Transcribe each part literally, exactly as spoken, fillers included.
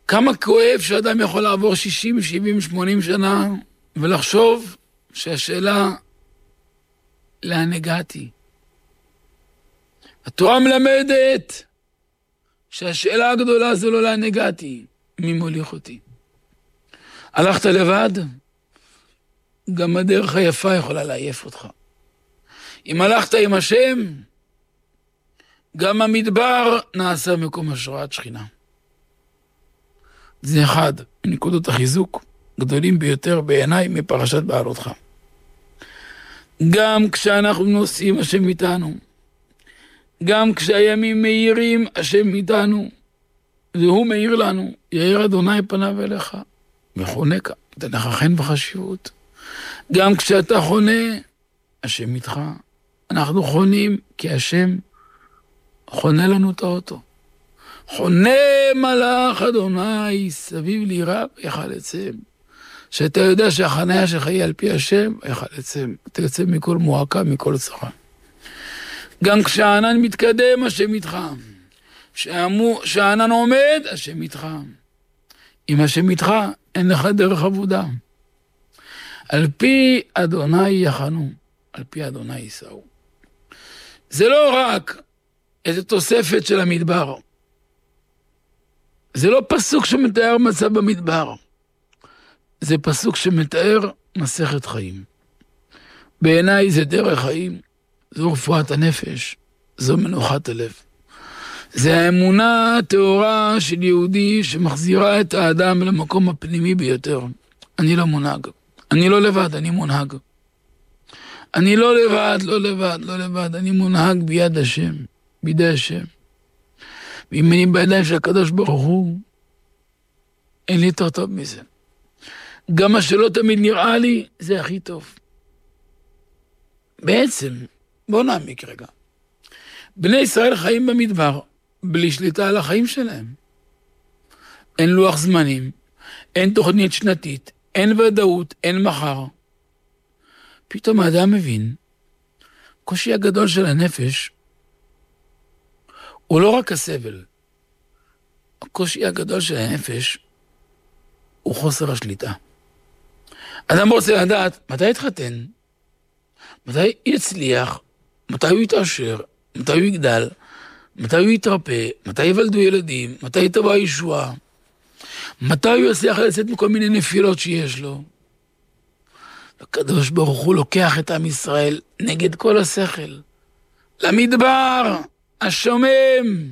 כמה כואב שאדם יכול לעבור שישים, שבעים, שמונים שנה ולחשוב שהשאלה לאן הגעתי. התורה מלמדת שהשאלה הגדולה זה לא לאן הגעתי, מי מוליך אותי. הלכת לבד, גם הדרך היפה יכולה לעייף אותך. אם הלכת עם השם, גם המדבר נעשה מקום השראת שכינה. זה אחד מנקודות החיזוק גדולים ביותר בעיניי מפרשת בעלותך. גם כשאנחנו נוסעים השם איתנו, גם כשהימים מאירים השם איתנו, והוא מאיר לנו, יאיר אדוני פניו אליך, וחונקה, תנך חן וחשיבות. גם כשאתה חונה, השם איתך. אנחנו חונים כי השם חונה לנו את האוטו. חונה מלאך אדוני סביב לירה ויחלצם. שאתה יודע שהחניה שלך היא על פי השם, יחלצם. אתה יוצא מכל מועקה, מכל צרה. גם כשהענן מתקדם, השם איתך. כשהענן עומד, השם איתך. אם השם איתך, אין לך דרך עבודה. על פי אדוני יחנו, על פי אדוני ייסעו. זה לא רק איזו תוספת של המדבר. זה לא פסוק שמתאר מצב במדבר. זה פסוק שמתאר מסכת חיים. בעיניי זה דרך חיים, זו רפואת הנפש, זו מנוחת הלב. זה האמונה הטהורה של יהודי שמחזירה את האדם למקום הפנימי ביותר. אני לא מונהג. אני לא לבד, אני מונהג. אני לא לבד, לא לבד, לא לבד. אני מונהג ביד השם, בידי השם. ואם אני בידיים של הקדוש ברוך הוא, אין לי יותר טוב מזה. גם מה שלא תמיד נראה לי, זה הכי טוב. בעצם, בואו נעמיק רגע. בני ישראל חיים במדבר, בלי שליטה על החיים שלהם. אין לוח זמנים, אין תוכנית שנתית, אין ודאות, אין מחר. פתאום האדם מבין, הקושי הגדול של הנפש, הוא לא רק הסבל. הקושי הגדול של הנפש, הוא חוסר השליטה. אדם רוצה לדעת, מתי יתחתן? מתי יצליח? מתי הוא יתעשר? מתי הוא יגדל? מתי הוא יתרפא? מתי יוולדו ילדים? מתי תבוא הישועה? מתי הוא יצליח לצאת מכל מיני נפילות שיש לו? הקדוש ברוך הוא לוקח את עם ישראל נגד כל השכל. למדבר, השומם,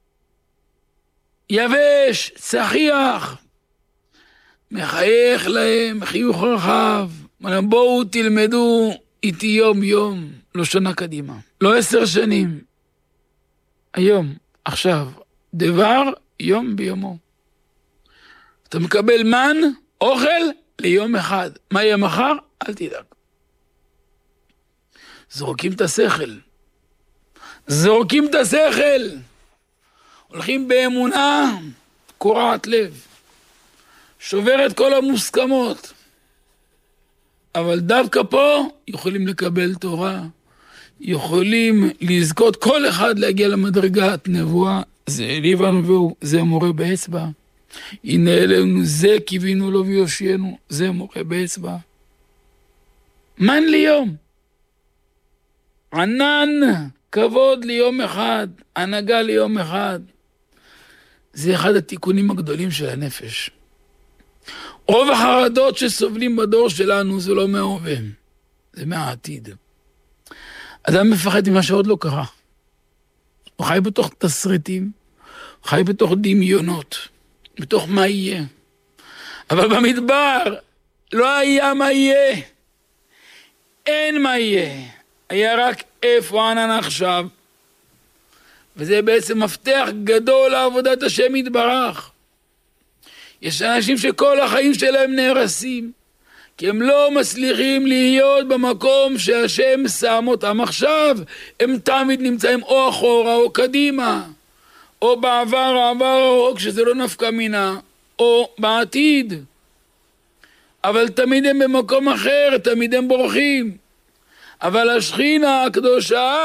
יבש, צחיח, מחייך להם, חיוך רחב. בואו תלמדו איתי יום יום, לא שנה קדימה, לא עשר שנים. היום, עכשיו, דבר יום ביומו. אתה מקבל מן, אוכל, ליום אחד. מה יהיה מחר? אל תדאג. זורקים את השכל. זורקים את השכל. הולכים באמונה, קורעת לב. שובר את כל המוסכמות. אבל דווקא פה יכולים לקבל תורה. יכולים לזכות כל אחד להגיע למדרגת נבואה. זה ליבנו והוא, זה מורה באצבע. הנה אלינו זה קיווינו לו ויושיינו, זה מורה באצבע. מן ליום. ענן, כבוד ליום אחד, הנהגה ליום אחד. זה אחד התיקונים הגדולים של הנפש. רוב החרדות שסובלים בדור שלנו זה לא מההווה, זה מהעתיד. אדם מפחד ממה שעוד לא קרה. הוא חי בתוך תסריטים, הוא חי בתוך דמיונות, בתוך מה יהיה. אבל במדבר לא היה מה יהיה. אין מה יהיה. היה רק איפה ענן עכשיו. וזה בעצם מפתח גדול לעבודת השם יתברך. יש אנשים שכל החיים שלהם נהרסים, כי הם לא מצליחים להיות במקום שהשם שם אותם עכשיו. הם תמיד נמצאים או אחורה או קדימה, או בעבר העבר או כשזה לא נפקא מינה, או בעתיד. אבל תמיד הם במקום אחר, תמיד הם בורחים. אבל השכינה הקדושה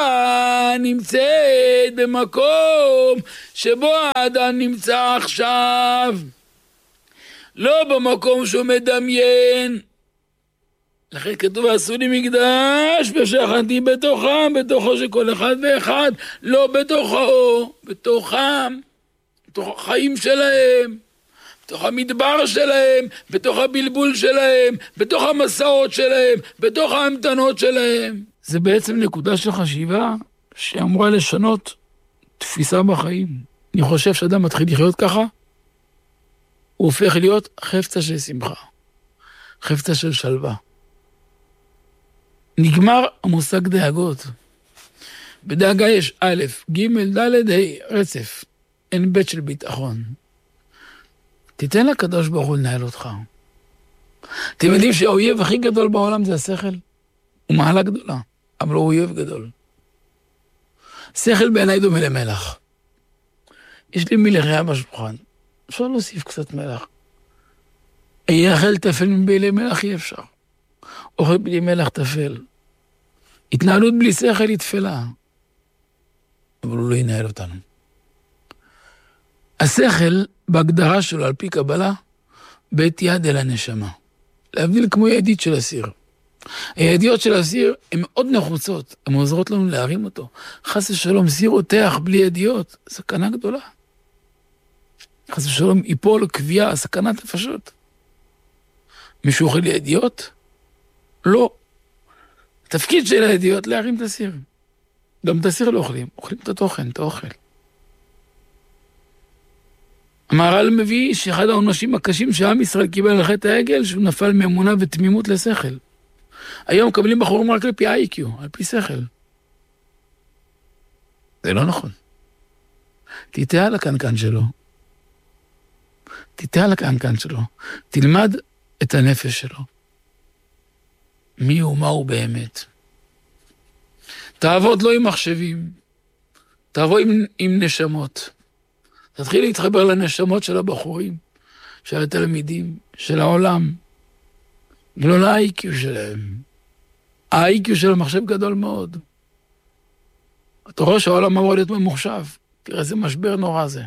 נמצאת במקום שבו האדם נמצא עכשיו. לא במקום שהוא מדמיין. לכן כתוב, עשו לי מקדש ושכנתי בתוכם, בתוכו של כל אחד ואחד, לא בתוכו, בתוכם, בתוך החיים שלהם, בתוך המדבר שלהם, בתוך הבלבול שלהם, בתוך המסעות שלהם, בתוך ההמתנות שלהם. זה בעצם נקודה של חשיבה שאמורה לשנות תפיסה בחיים. אני חושב שאדם מתחיל לחיות ככה, הוא הופך להיות חפצה של שמחה, חפצה של שלווה. נגמר המושג דאגות. בדאגה יש א', ג', ד', ה', רצף. אין ב' של ביטחון. תיתן לקדוש ברוך הוא לנהל אותך. אתם יודעים שהאויב הכי גדול בעולם זה השכל? הוא מעלה גדולה, אבל הוא אויב גדול. שכל בעיניי דומה למלח. יש לי מלחיה בשולחן. אפשר להוסיף קצת מלח. יאכל תפל מבלי מלח אי אפשר. אוכל בלי מלח תפל. התנהלות בלי שכל היא תפלה. אבל הוא לא ינהל אותנו. השכל, בהגדרה שלו על פי קבלה, בית יד אל הנשמה. להבדיל כמו ידית של הסיר. הידיות של הסיר הן מאוד נחוצות, הן עוזרות לנו להרים אותו. חס ושלום, סיר רותח בלי ידיות, סכנה גדולה. חס ושלום, ייפול קביעה, סכנת נפשות. מישהו אוכל ידיות? לא. התפקיד של הידיות להרים את הסיר. גם את הסיר לא אוכלים, אוכלים את התוכן, את האוכל. המהר"ל מביא שאחד העונשים הקשים שעם ישראל קיבל על חטא העגל, שהוא נפל מאמונה ותמימות לשכל. היום מקבלים בחורים רק על פי איי קיו, על פי שכל. זה לא נכון. תיטה על הקנקן שלו. תיטה על הקנקן שלו. תלמד את הנפש שלו. מי הוא, מה הוא באמת. תעבוד לא עם מחשבים. תעבוד עם, עם נשמות. תתחיל להתחבר לנשמות של הבחורים, של התלמידים, של העולם. ולא ל-איי קיו שלהם. ה-איי קיו של המחשב גדול מאוד. אתה רואה שהעולם אמור להיות ממוחשב. תראה איזה משבר נורא זה.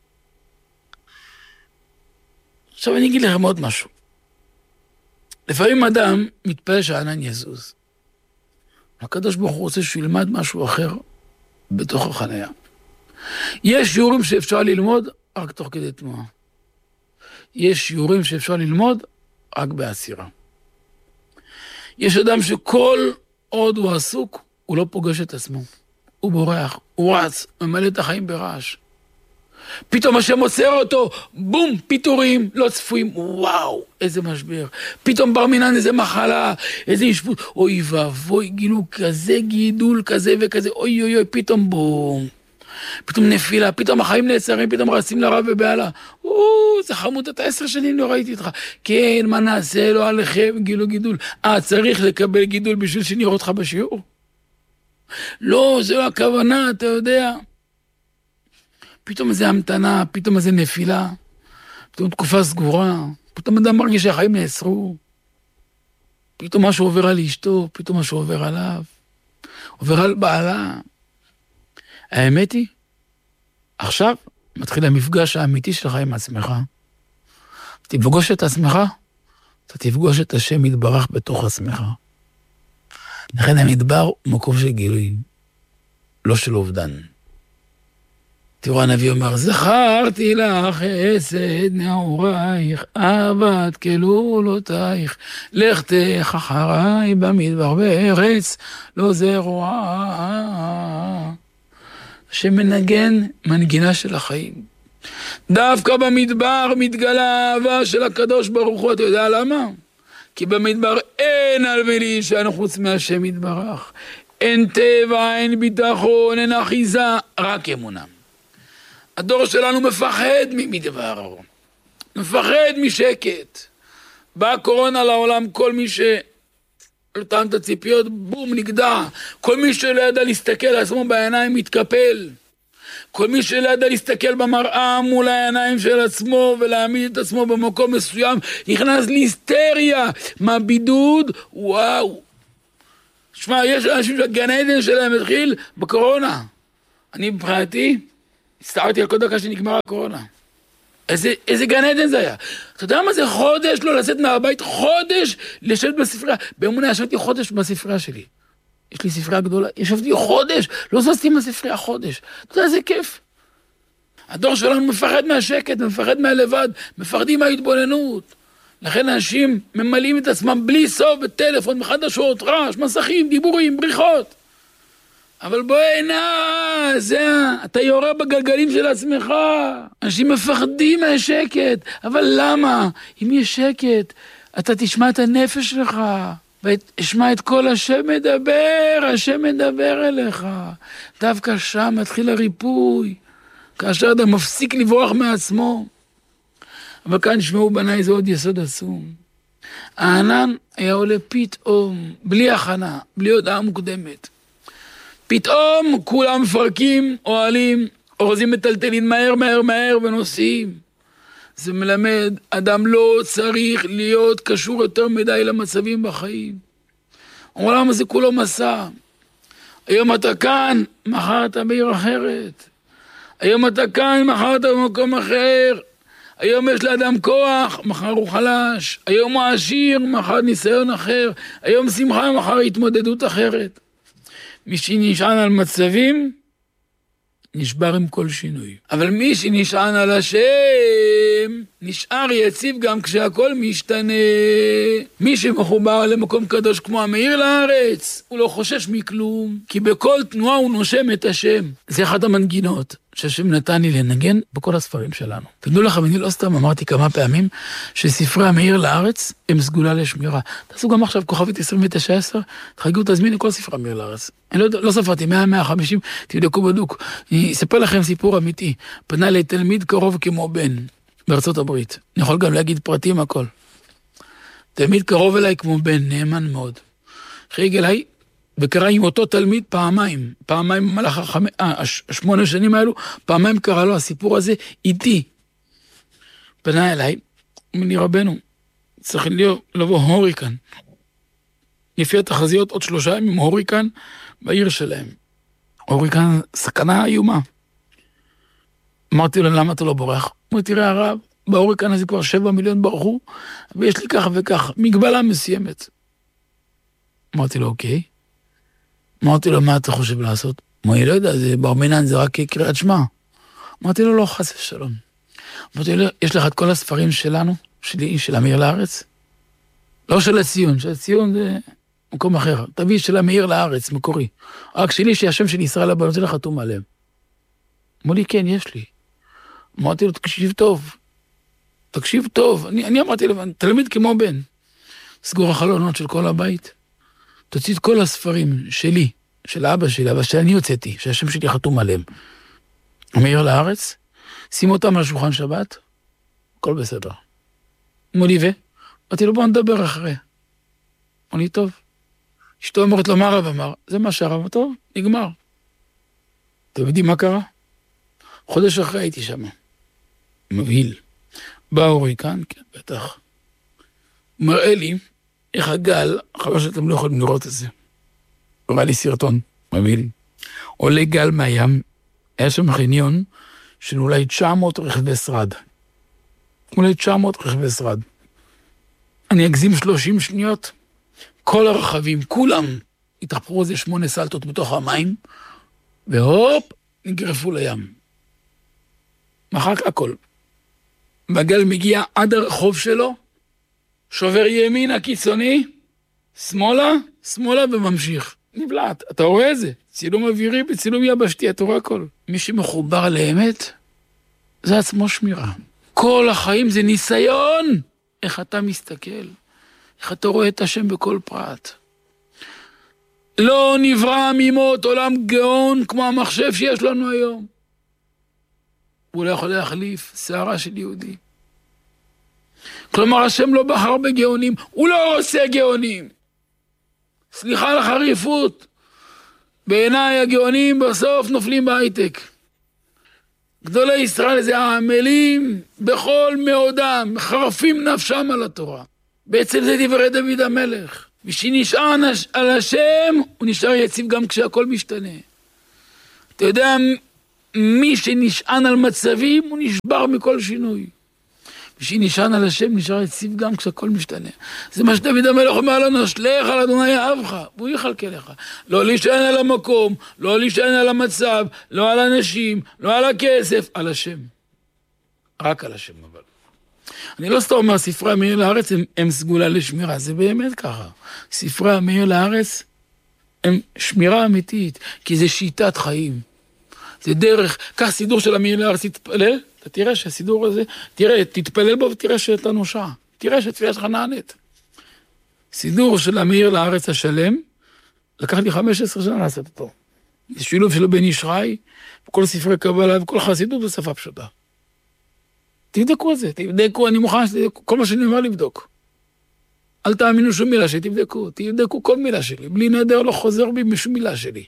עכשיו אני אגיד לכם עוד משהו. לפעמים אדם מתפעל שהענן יזוז. הקדוש ברוך הוא רוצה שהוא ילמד משהו אחר בתוך החניה. יש שיעורים שאפשר ללמוד רק תוך כדי תנועה. יש שיעורים שאפשר ללמוד רק בעצירה. יש אדם שכל עוד הוא עסוק, הוא לא פוגש את עצמו. הוא בורח, הוא רץ, הוא ממלא את החיים ברעש. פתאום השם עוצר אותו, בום, פיטורים, לא צפויים, וואו, איזה משבר. פתאום בר מינן, איזה מחלה, איזה ישפוט, אוי ואבוי, גילו כזה גידול, כזה וכזה, אוי אוי אוי, פתאום בום. פתאום נפילה, פתאום החיים נעצרים, פתאום רצים לרב ובעלה. או, זה חמוד, אתה עשר שנים לא ראיתי אותך. כן, מה נעשה, לא עליכם, גילו גידול. אה, צריך לקבל גידול בשביל שנראה אותך בשיעור? לא, זה לא הכוונה, אתה יודע. פתאום איזה המתנה, פתאום איזה נפילה, פתאום תקופה סגורה, פתאום אדם מרגיש שהחיים נעצרו, פתאום משהו עובר על אשתו, פתאום משהו עובר עליו, עובר על בעלה. האמת היא, עכשיו מתחיל המפגש האמיתי שלך עם עצמך. תפגוש את עצמך, אתה תפגוש את השם יתברך בתוך עצמך. לכן המדבר הוא מקום של גילוי, לא של אובדן. תראו, הנביא אומר, זכרתי לך חסד נעורייך, אהבת כלולותייך, לכתך אחריי במדבר בארץ, לא זרוע. שמנגן מנגינה של החיים. דווקא במדבר מתגלה האהבה של הקדוש ברוך הוא, אתה יודע למה? כי במדבר אין על ולהישען חוץ מהשם יתברך. אין טבע, אין ביטחון, אין אחיזה, רק אמונה. הדור שלנו מפחד ממדבר, מפחד משקט. באה קורונה לעולם, כל מי שנתן את הציפיות, בום, נגדע. כל מי שלא ידע להסתכל על עצמו בעיניים מתקפל. כל מי שלא ידע להסתכל במראה מול העיניים של עצמו ולהעמיד את עצמו במקום מסוים, נכנס להיסטריה מהבידוד, וואו. שמע, יש אנשים שהגן עדן שלהם התחיל בקורונה. אני מבחינתי, הסתערתי על כל דקה שנגמר הקורונה. איזה, איזה גן עדן זה היה. אתה יודע מה זה חודש לא לצאת מהבית? חודש לשבת בספרייה. באמונה ישבתי חודש בספרייה שלי. יש לי ספרייה גדולה, ישבתי חודש, לא זזתי מהספרייה חודש. אתה יודע, איזה כיף. הדור שלנו מפחד מהשקט, מפחד מהלבד, מפחדים מההתבוננות. לכן אנשים ממלאים את עצמם בלי סוף בטלפון, מחדשות, רעש, מסכים, דיבורים, בריחות. אבל בואי נע, זה, אתה יורה בגלגלים של עצמך. אנשים מפחדים מהשקט, אבל למה? אם יש שקט, אתה תשמע את הנפש שלך, ותשמע את כל השם מדבר, השם מדבר אליך. דווקא שם מתחיל הריפוי, כאשר אתה מפסיק לברוח מעצמו. אבל כאן שמעו בניי, זה עוד יסוד עצום. הענן היה עולה פתאום, בלי הכנה, בלי הודעה מוקדמת. פתאום כולם מפרקים, אוהלים, אורזים מטלטלים מהר מהר מהר ונוסעים. זה מלמד, אדם לא צריך להיות קשור יותר מדי למצבים בחיים. העולם הזה כולו מסע. היום אתה כאן, מחר אתה בעיר אחרת. היום אתה כאן, מחר אתה במקום אחר. היום יש לאדם כוח, מחר הוא חלש. היום הוא עשיר, מחר ניסיון אחר. היום שמחה, מחר התמודדות אחרת. מי שנשען על מצבים, נשבר עם כל שינוי. אבל מי שנשען על השם, נשאר יציב גם כשהכל משתנה. מי שמחובר למקום קדוש כמו המאיר לארץ, הוא לא חושש מכלום, כי בכל תנועה הוא נושם את השם. זה אחת המנגינות שהשם נתן לי לנגן בכל הספרים שלנו. תדעו לכם, אני לא סתם אמרתי כמה פעמים שספרי המאיר לארץ הם סגולה לשמירה. תעשו גם עכשיו כוכבית עשרים ותשע עשר, תחגגו תזמינו כל ספרי המאיר לארץ. אני לא, לא ספרתי, מאה מאה וחמישים, תבדקו בדוק. אני אספר לכם סיפור אמיתי. פנה לתלמיד קרוב כמו בן בארצות הברית. אני יכול גם להגיד פרטים הכל. תלמיד קרוב אליי כמו בן, נאמן מאוד. חיג אליי, וקרא עם אותו תלמיד פעמיים, פעמיים במהלך החמ... אה, השמונה שנים האלו, פעמיים קרא לו הסיפור הזה איתי. פנה אליי, אומר לי רבנו, צריך לבוא הוריקן. לפי התחזיות עוד שלושה ימים הוריקן בעיר שלהם. הוריקן סכנה איומה. אמרתי לו, למה אתה לא בורח? הוא אומר, תראה הרב, בהוריקן הזה כבר שבע מיליון ברחו, ויש לי כך וכך, מגבלה מסוימת. אמרתי לו, אוקיי. אמרתי לו, מה אתה חושב לעשות? הוא אומר, לא יודע, זה בר מינן, זה רק קריאת שמע. אמרתי לו, לא, חס ושלום. אמרתי לו, יש לך את כל הספרים שלנו, שלי, של המאיר לארץ? לא של הציון, של הציון זה מקום אחר. תביא של המאיר לארץ, מקורי. רק שלי, שהשם של ישראל הבנות, זה לחתום עליהם. אמרו לי, כן, יש לי. אמרתי לו, תקשיב טוב. תקשיב טוב. אני, אני אמרתי לו, תלמיד כמו בן. סגור החלונות של כל הבית. תוציא את כל הספרים שלי, של אבא שלי, אבל שאני הוצאתי, שהשם שלי חתום עליהם. המאיר לארץ, שים אותם על שולחן שבת, הכל בסדר. אמרו לי, ו? אמרתי לו, בוא נדבר אחרי. אמרו לי, טוב. אשתו אומרת לו, מה הרב אמר? זה מה שהרב, טוב, נגמר. אתם יודעים מה קרה? חודש אחרי הייתי שם. מבהיל. בא הוריקן, כן, בטח. מראה לי איך הגל, חבל שאתם לא יכולים לראות את זה. ראה לי סרטון, מבהיל. עולה גל מהים, היה שם חניון של אולי תשע מאות רכבי שרד. אולי תשע מאות רכבי שרד. אני אגזים שלושים שניות, כל הרכבים, כולם, התרחפו איזה שמונה סלטות בתוך המים, והופ, נגרפו לים. מחק הכל. והגל מגיע עד הרחוב שלו, שובר ימין הקיצוני, שמאלה, שמאלה וממשיך. נבלעת, אתה רואה את זה? צילום אווירי בצילום יבשתי, אתה רואה הכל. מי שמחובר לאמת, זה עצמו שמירה. כל החיים זה ניסיון. איך אתה מסתכל? איך אתה רואה את השם בכל פרט? לא נברא ממות עולם גאון כמו המחשב שיש לנו היום. הוא לא יכול להחליף שערה של יהודי. כלומר, השם לא בחר בגאונים, הוא לא עושה גאונים. סליחה על החריפות. בעיניי הגאונים בסוף נופלים בהייטק. גדולי ישראל זה העמלים בכל מאודם, חרפים נפשם על התורה. בעצם זה דברי דוד המלך. מי שנשען על השם, הוא נשאר יציב גם כשהכל משתנה. אתה יודע, מי שנשען על מצבים, הוא נשבר מכל שינוי. ושנשען על השם נשאר יציב גם כשהכל משתנה. זה מה שדוד המלך אומר לנו, שלך על אדוני אהבך, והוא יכלכל לך. לא להישען על המקום, לא להישען על המצב, לא על אנשים, לא על הכסף, על השם. רק על השם אבל. אני לא סתם אומר, ספרי המאיר לארץ הם, הם סגולה לשמירה, זה באמת ככה. ספרי המאיר לארץ הם שמירה אמיתית, כי זה שיטת חיים. זה דרך, כך סידור של המאיר לארץ תתפלל, אתה תראה שהסידור הזה, תראה, תתפלל בו ותראה שאתה נושע. תראה שהתפילה שלך נענית. סידור של המאיר לארץ השלם, לקח לי חמש עשרה שנה לעשות אותו. זה שילוב שלו בין ישרי, וכל ספרי קבלה וכל חסידות בשפה פשוטה. תבדקו את זה, תבדקו, אני מוכן שתבדקו, כל מה שאני אומר לבדוק. אל תאמינו שום מילה שתבדקו, תבדקו כל מילה שלי, בלי נדר לא חוזר בי משום מילה שלי.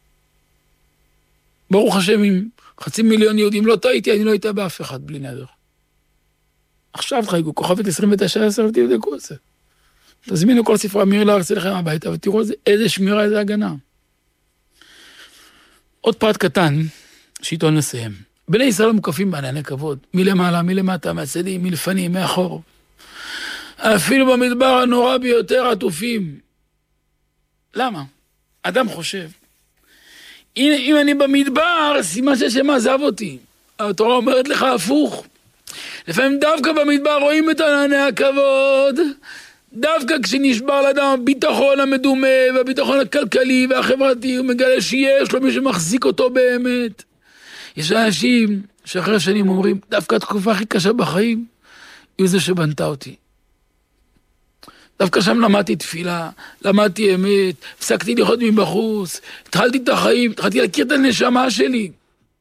ברוך השם, עם חצי מיליון יהודים לא טעיתי, אני לא הייתה באף אחד בלי נדר. עכשיו תחייגו, כוכבת עשרים ותשע עשרה ותבדקו את זה. תזמינו כל ספרי המאיר לארץ אליכם הביתה, ותראו איזה שמירה, איזה הגנה. עוד פרט קטן, שאיתו נסיים. בני ישראל מוקפים בענני כבוד, מלמעלה, מלמטה, מהצדים, מלפנים, מאחור. אפילו במדבר הנורא ביותר עטופים. למה? אדם חושב, הנה, אם אני במדבר, סימן שהשם עזב אותי. התורה אומרת לך הפוך. לפעמים דווקא במדבר רואים את ענני הכבוד, דווקא כשנשבר לאדם הביטחון המדומה, והביטחון הכלכלי והחברתי, הוא מגלה שיש לו מי שמחזיק אותו באמת. יש אנשים שאחרי שנים אומרים, דווקא התקופה הכי קשה בחיים, היא זה שבנתה אותי. דווקא שם למדתי תפילה, למדתי אמת, הפסקתי לחיות מבחוץ, התחלתי את החיים, התחלתי להכיר את הנשמה שלי.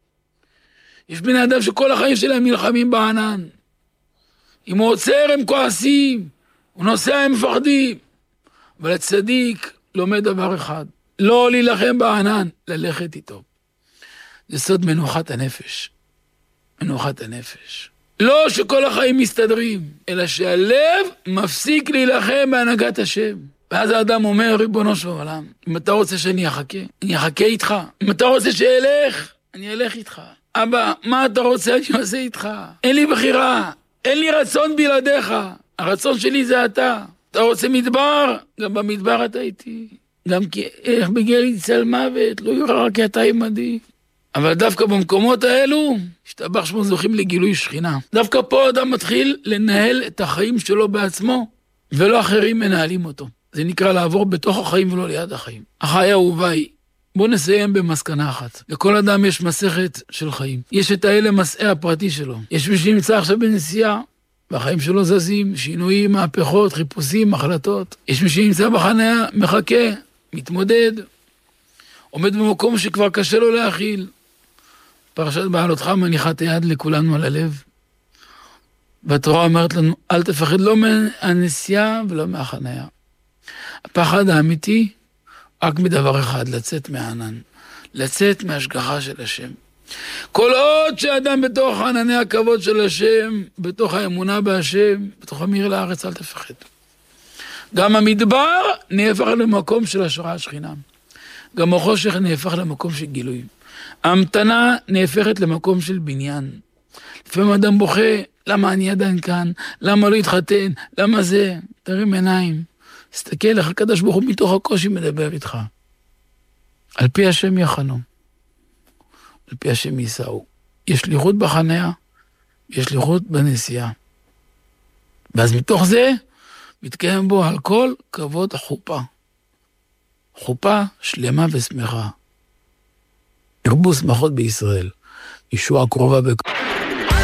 יש בני אדם שכל החיים שלהם נלחמים בענן. אם הוא עוצר הם כועסים, הוא נוסע הם מפחדים. אבל הצדיק לומד דבר אחד, לא להילחם בענן, ללכת איתו. זה סוד מנוחת הנפש. מנוחת הנפש. לא שכל החיים מסתדרים, אלא שהלב מפסיק להילחם בהנהגת השם. ואז האדם אומר, ריבונו של עולם, אם אתה רוצה שאני אחכה, אני אחכה איתך. אם אתה רוצה שאלך, אני אלך איתך. אבא, מה אתה רוצה אני עושה איתך? אין לי בחירה, אין לי רצון בלעדיך. הרצון שלי זה אתה. אתה רוצה מדבר? גם במדבר אתה איתי. גם כי איך בגלל יצל מוות, לא יורא רק אתה עמדי. אבל דווקא במקומות האלו, השתבח שמו זוכים לגילוי שכינה. דווקא פה אדם מתחיל לנהל את החיים שלו בעצמו, ולא אחרים מנהלים אותו. זה נקרא לעבור בתוך החיים ולא ליד החיים. אחי אהוביי, בואו נסיים במסקנה אחת. לכל אדם יש מסכת של חיים. יש את האלה מסעי הפרטי שלו. יש מי שנמצא עכשיו בנסיעה, והחיים שלו זזים, שינויים, מהפכות, חיפושים, החלטות. יש מי שנמצא בחניה, מחכה, מתמודד, עומד במקום שכבר קשה לו להכיל. פרשת בעלותך מניחה את היד לכולנו על הלב. והתורה אומרת לנו, אל תפחד לא מהנסיעה ולא מהחניה. הפחד האמיתי, רק מדבר אחד, לצאת מהענן. לצאת מהשגחה של השם. כל עוד שאדם בתוך ענני הכבוד של השם, בתוך האמונה בהשם, בתוך המאיר לארץ, אל תפחד. גם המדבר נהפך למקום של השראת שכינה. גם החושך נהפך למקום של גילוי. ההמתנה נהפכת למקום של בניין. לפעמים אדם בוכה, למה אני עדיין כאן? למה לא התחתן? למה זה? תרים עיניים. תסתכל לך, הקדוש ברוך הוא מתוך הקושי מדבר איתך. על פי השם יחנו. על פי השם ייסעו. יש שליחות בחניה, יש שליחות בנסיעה. ואז מתוך זה, מתקיים בו על כל כבוד החופה. חופה שלמה ושמחה. ירבו שמחות בישראל. ישועה קרובה בקרוב.